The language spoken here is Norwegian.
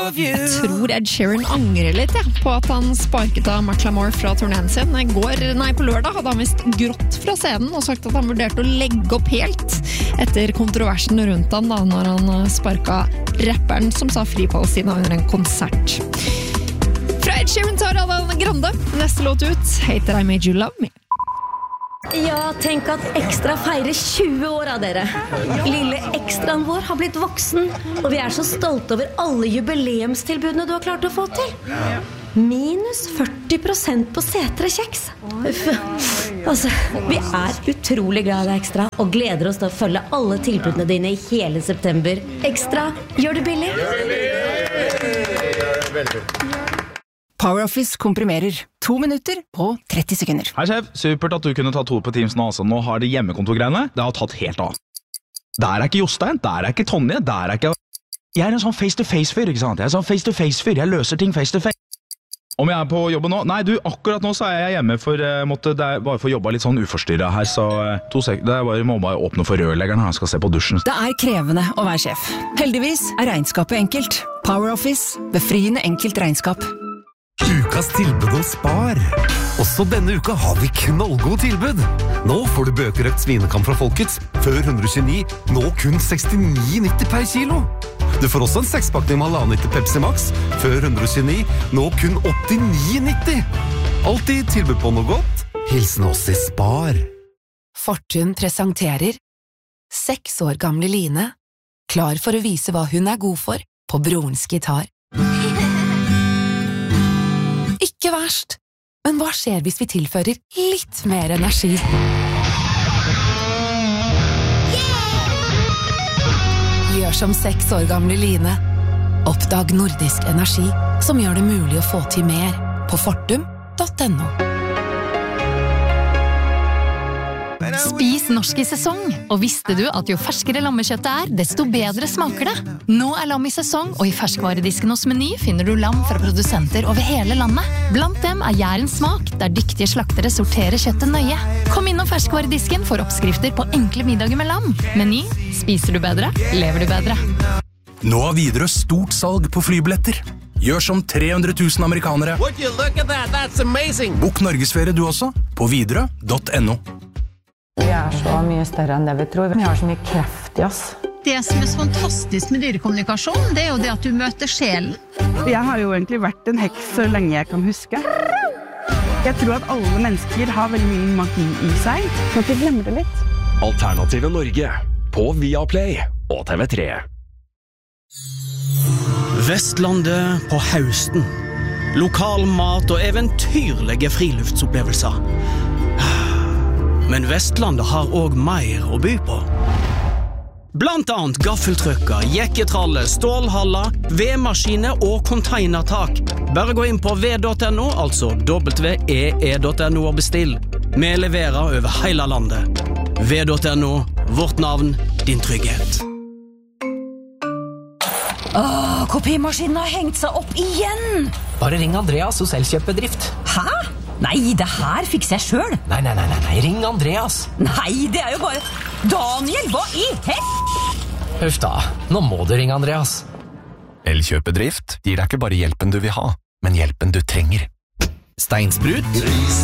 Jeg tror Ed Sheeran angrer litt på at han sparket av Macklemore fra turneen sin. På lørdag hadde han vist grått fra scenen og sagt at han vurderte å legge opp helt etter kontroversen rundt han da, når han sparket rapperen som sa Fri Palestina under en konsert. Fra Ed Sheeran tar Ariana Grande. Neste låt ut heter I Made You Love Me. Ja, tenk at Ekstra feirer 20 år av dere. Lille ekstraen vår har blitt voksen, og vi så stolte over alle jubileumstilbudene du har klart å få til. Minus 40% på setere kjeks. Altså, vi utrolig glad i deg, Ekstra, og gleder oss til å følge alle tilbudene dine i hele september. Ekstra, gjør det billig. Veldig. PowerOffice komprimerer 2 minutter på 30 sekunder. Hei sjef, supert at du kunne ta 2 på Teams nå. Altså. Nå har det hjemmekontorgreiene, det har tatt helt av. Der ikke Jostein, der ikke Tonje, der ikke... Jeg en sånn face-to-face-fyr, ikke sant? Jeg sånn face-to-face-fyr, jeg løser ting face-to-face. Om jeg på jobben nå? Nei, du, akkurat nå så jeg hjemme for det bare for å jobbe litt sånn uforstyrret her, så 2 sekunder, må bare åpne for rørleggeren når han skal se på dusjen. Det krevende å være sjef. Heldigvis regnskapet enkelt. PowerOffice, befriende enkelt regnskap. Ukas tilbud hos Spar. Også denne uka har vi knallgod tilbud. Nå får du bøkerøkt svinekam fra Folkets, før 129, nå kun 69,90 per kilo. Du får også en 6-pakning med 1,5 Pepsi Max, før 129, nå kun 89,90. Alltid tilbud på noe godt. Hilsen oss i Spar. Fortun presenterer 6 år gamle Line, klar for å vise hva hun god for på brorens gitar. Ikke verst, men hva skjer hvis vi tilfører litt mer energi? Gjør som 6 år gamle Line. Oppdag nordisk energi som gjør det mulig å få til mer på fortum.no. Spis norsk i sesong, og visste du at jo ferskere lammekjøttet desto bedre smaker det? Nå lam i sesong, og i ferskvaredisken hos Meny finner du lam fra produsenter over hele landet. Blant dem Jærens smak, der dyktige slaktere sorterer kjøttet nøye. Kom innom ferskvaredisken for oppskrifter på enkle middager med lam. Meny, spiser du bedre, lever du bedre. Nå har Widerøe stort salg på flybilletter. Gjør som 300 000 amerikanere. Would you look at that? That's amazing. Bok Norgesferie du også, på widerøe.no. Vi så mye større enn det vi tror. Vi har så mye kreft i oss. Det som så fantastisk med dyrekommunikasjon, det jo det at du møter sjelen. Jeg har jo egentlig vært en heks så lenge jeg kan huske. Jeg tror at alle mennesker har veldig mye magi i seg, så at vi glemmer det litt. Alternative Norge, på Viaplay og TV3. Vestlandet på høsten. Lokal mat og eventyrlige friluftsopplevelser. Men Vestlandet har også mer å by på. Blant annet gaffeltrykker, jekketraller, stålhaller, vedmaskiner og containertak. Bare gå inn på v.no, altså WEE.no og bestill. Vi leverer over hele landet. v.no, vårt navn, din trygghet. Kopimaskinen har hengt seg opp igjen! Bare ring Andreas hos Elkjøpbedrift. Hæ? Nei, det her fikser jeg selv. Nei, ring Andreas. Nei, det jo bare... Daniel, hva i Huff da, nå må du ringe Andreas. Elkjøpbedrift gir deg ikke bare hjelpen du vil ha, men hjelpen du trenger. Steinsprut